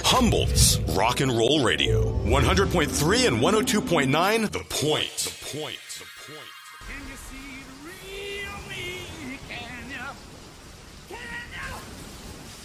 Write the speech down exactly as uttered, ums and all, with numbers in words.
Humboldt's Rock and Roll Radio. one hundred point three and one oh two point nine, The Point. The Point. The Point. Can you see